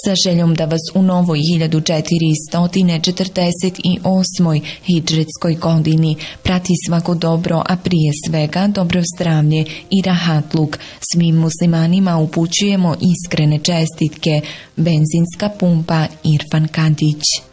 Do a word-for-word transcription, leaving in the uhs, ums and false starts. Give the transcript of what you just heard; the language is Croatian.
sa željom da vas u novoj hiljadu četiristo četrdeset osmoj hidžretskoj godini prati svako dobro, a prije svega dobro zdravlje i rahatluk. Svim muslimanima upućujemo iskrene čestitke. Benzinska pumpa Irfan Kadić.